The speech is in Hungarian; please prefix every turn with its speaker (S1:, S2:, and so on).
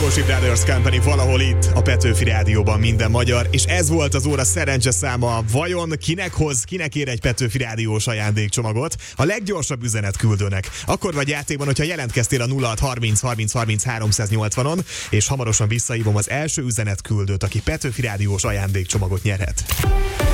S1: Worship Brothers Company valahol itt, a Petőfi Rádióban minden magyar, és ez volt az óra szerencseszáma. Vajon kinek hoz, kinek ér egy Petőfi Rádiós ajándékcsomagot? A leggyorsabb üzenetküldőnek. Akkor vagy játékban, hogyha jelentkeztél a 0630 30 30 380-on, és hamarosan visszahívom az első üzenetküldőt, aki Petőfi Rádiós ajándékcsomagot nyerhet.